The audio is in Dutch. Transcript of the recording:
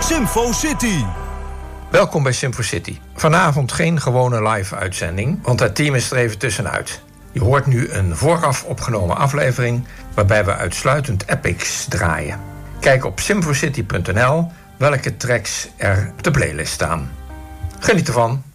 Simfo City. Welkom bij Simfo City. Vanavond geen gewone live-uitzending, want het team is er even tussenuit. Je hoort nu een vooraf opgenomen aflevering waarbij we uitsluitend epics draaien. Kijk op simfocity.nl welke tracks er op de playlist staan. Geniet ervan.